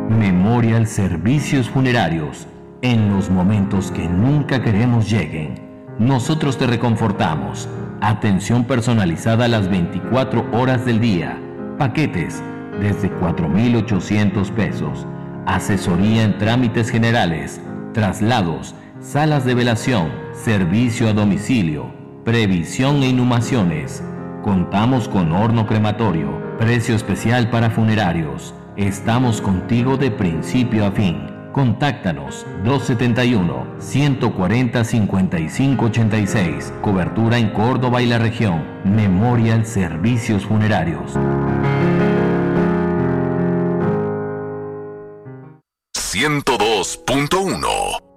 Memorial Servicios Funerarios. En los momentos que nunca queremos lleguen, nosotros te reconfortamos. Atención personalizada las 24 horas del día. Paquetes desde 4,800 pesos. Asesoría en trámites generales, traslados, salas de velación, servicio a domicilio, previsión e inhumaciones. Contamos con horno crematorio, precio especial para funerarios. Estamos contigo de principio a fin. Contáctanos 271-140-5586. Cobertura en Córdoba y la región. Memorial Servicios Funerarios. 102.1